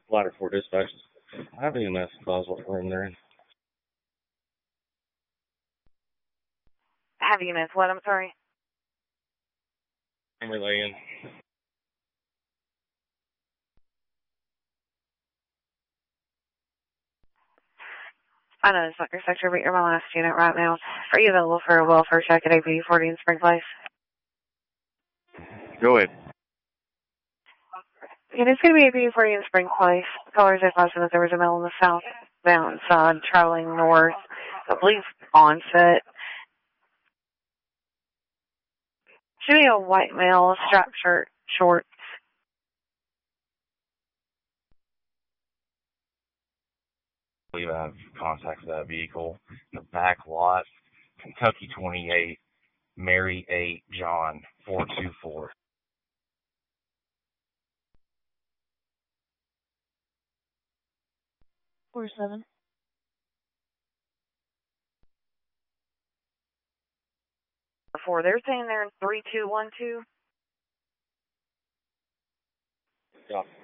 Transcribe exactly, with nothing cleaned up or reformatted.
Ladder four dispatches. I have E M S calls what room they're in. Have you missed what? I'm sorry. I'm relaying. I know it's not your sector, but you're my last unit right now. Are you available for a welfare check at A P forty in Spring Place? Go ahead. It is going to be A P forty in Spring Place. Callers advised that there was a male on the southbound side traveling north, I believe Onset. Should be a white male, striped shirt, shorts. I believe I have contact for that vehicle. In the back lot, Kentucky twenty-eight, Mary eight, John four two four. Four seven. Four. They're saying they're in three two one two. Yeah.